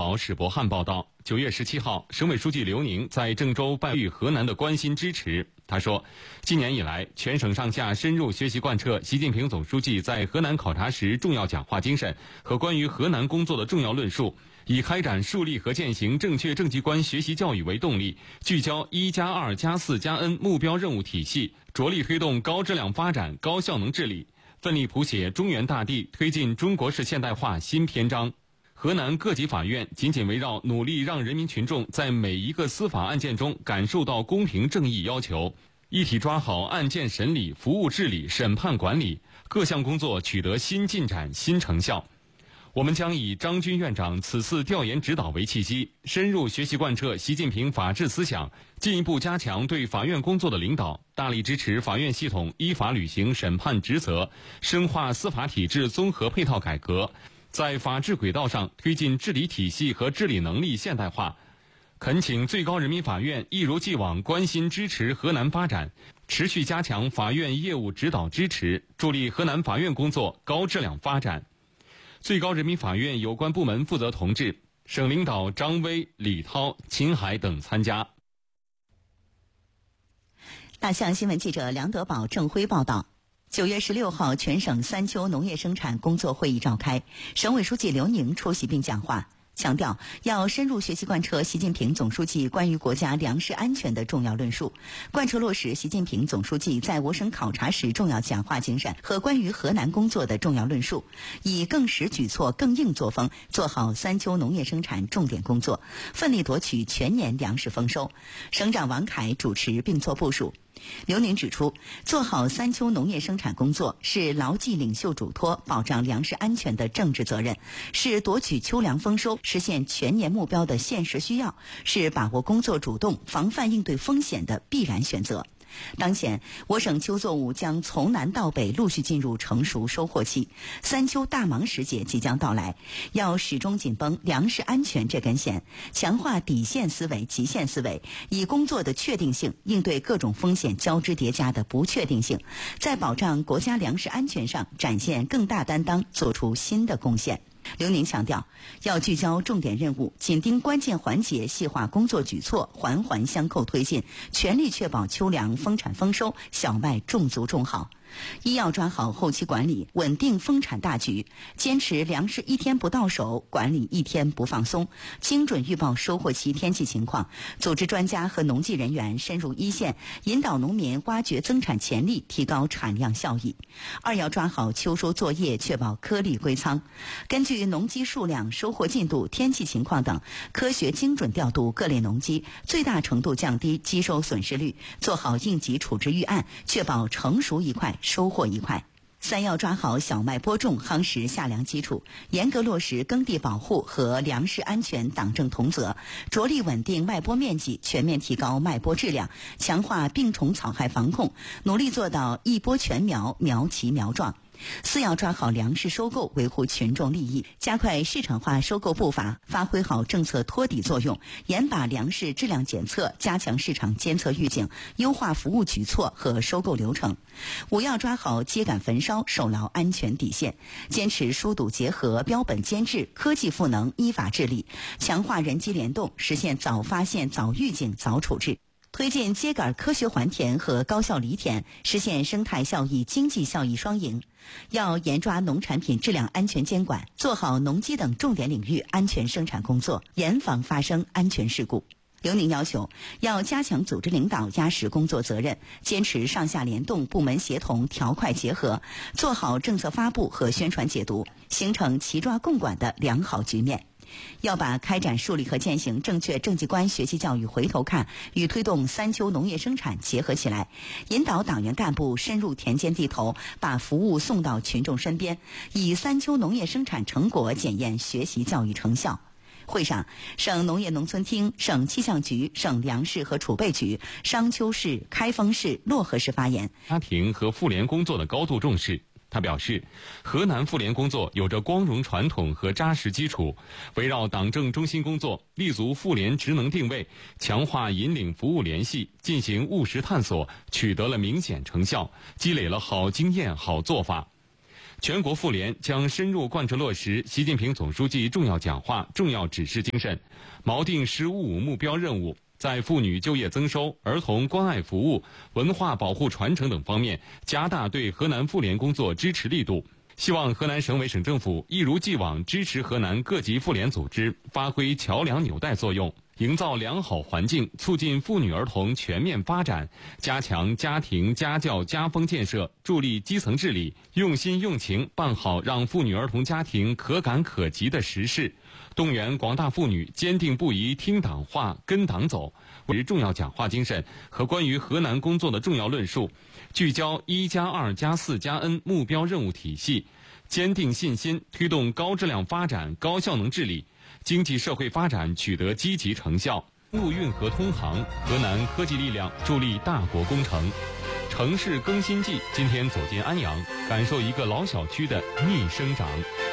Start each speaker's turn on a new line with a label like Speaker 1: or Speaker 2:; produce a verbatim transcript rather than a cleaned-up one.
Speaker 1: 宝史博汉报道，九月十七号，省委书记刘宁在郑州拜遇河南的关心支持。他说，今年以来，全省上下深入学习贯彻习近平总书记在河南考察时重要讲话精神和关于河南工作的重要论述，以开展树立和践行正确政绩观学习教育为动力，聚焦一加二加四加 N 目标任务体系，着力推动高质量发展、高效能治理，奋力谱写中原大地推进中国式现代化新篇章。河南各级法院紧紧围绕努力让人民群众在每一个司法案件中感受到公平正义要求，一体抓好案件审理、服务治理、审判管理，各项工作取得新进展、新成效。我们将以张军院长此次调研指导为契机，深入学习贯彻习近平法治思想，进一步加强对法院工作的领导，大力支持法院系统依法履行审判职责，深化司法体制综合配套改革，在法治轨道上推进治理体系和治理能力现代化。恳请最高人民法院一如既往关心支持河南发展，持续加强法院业务指导支持，助力河南法院工作高质量发展。最高人民法院有关部门负责同志、省领导张威、李涛、秦海等参加。
Speaker 2: 大象新闻记者梁德宝、郑辉报道。九月十六号，全省三秋农业生产工作会议召开，省委书记刘宁出席并讲话，强调要深入学习贯彻习近平总书记关于国家粮食安全的重要论述，贯彻落实习近平总书记在我省考察时重要讲话精神和关于河南工作的重要论述，以更实举措、更硬作风做好三秋农业生产重点工作，奋力夺取全年粮食丰收。省长王凯主持并作部署。刘宁指出，做好三秋农业生产工作是牢记领袖嘱托、保障粮食安全的政治责任，是夺取秋粮丰收、实现全年目标的现实需要，是把握工作主动、防范应对风险的必然选择。当前，我省秋作物将从南到北陆续进入成熟收获期，三秋大忙时节即将到来，要始终紧绷粮食安全这根弦，强化底线思维、极限思维，以工作的确定性应对各种风险交织叠加的不确定性，在保障国家粮食安全上展现更大担当，做出新的贡献。刘宁强调，要聚焦重点任务，紧盯关键环节，细化工作举措，环环相扣推进，全力确保秋粮丰产丰收，小麦种足种好。一要抓好后期管理，稳定丰产大局，坚持粮食一天不到手，管理一天不放松，精准预报收获期天气情况，组织专家和农技人员深入一线，引导农民挖掘增产潜力，提高产量效益。二要抓好秋收作业，确保颗粒归仓，根据农机数量、收获进度、天气情况等，科学精准调度各类农机，最大程度降低机收损失率，做好应急处置预案，确保成熟一块收获一块。三要抓好小麦播种夯实下粮基础，严格落实耕地保护和粮食安全党政同责，着力稳定麦播面积，全面提高麦播质量，强化病虫草害防控，努力做到一播全苗，苗齐苗壮。四要抓好粮食收购，维护群众利益，加快市场化收购步伐，发挥好政策托底作用，严把粮食质量检测，加强市场监测预警，优化服务举措和收购流程。五要抓好秸秆焚烧，守牢安全底线，坚持疏堵结合、标本监制、科技赋能、依法治理，强化人机联动，实现早发现、早预警、早处置。推进秸秆科学还田和高效犁田，实现生态效益、经济效益双赢。要严抓农产品质量安全监管，做好农机等重点领域安全生产工作，严防发生安全事故。刘宁要求，要加强组织领导，压实工作责任，坚持上下联动、部门协同、条块结合，做好政策发布和宣传解读，形成齐抓共管的良好局面。要把开展树立和践行正确政绩观学习教育回头看与推动三秋农业生产结合起来，引导党员干部深入田间地头，把服务送到群众身边，以三秋农业生产成果检验学习教育成效。会上，省农业农村厅、省气象局、省粮食和储备局、商丘市、开封市、漯河市发言，
Speaker 1: 家庭和妇联工作的高度重视。他表示，河南妇联工作有着光荣传统和扎实基础，围绕党政中心工作，立足妇联职能定位，强化引领服务联系，进行务实探索，取得了明显成效，积累了好经验、好做法。 全国妇联将深入贯彻落实习近平总书记重要讲话、重要指示精神，锚定“十五五”目标任务，在妇女就业增收、儿童关爱服务、文化保护传承等方面加大对河南妇联工作支持力度。希望河南省委省政府一如既往支持河南各级妇联组织发挥桥梁纽带作用，营造良好环境，促进妇女儿童全面发展，加强家庭家教家风建设，助力基层治理，用心用情办好让妇女儿童家庭可感可及的实事，动员广大妇女坚定不移听党话跟党走，为重要讲话精神和关于河南工作的重要论述，聚焦一加二加四加 N 目标任务体系，坚定信心，推动高质量发展、高效能治理，经济社会发展取得积极成效。陆运河通航，河南科技力量助力大国工程。城市更新季今天走进安阳，感受一个老小区的逆生长。